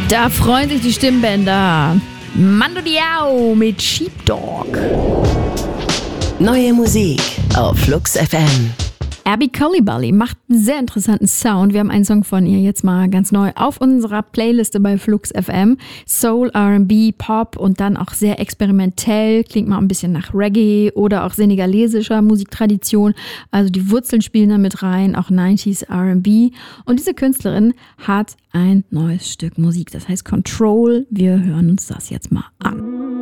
Da freuen sich die Stimmbänder. Mando Diao mit Sheepdog. Neue Musik auf Flux FM. Abby Coulibaly macht einen sehr interessanten Sound. Wir haben einen Song von ihr jetzt mal ganz neu auf unserer Playliste bei Flux FM. Soul, R&B, Pop und dann auch sehr experimentell. Klingt mal ein bisschen nach Reggae oder auch senegalesischer Musiktradition. Also die Wurzeln spielen da mit rein, auch 90s R&B. Und diese Künstlerin hat ein neues Stück Musik. Das heißt Control. Wir hören uns das jetzt mal an.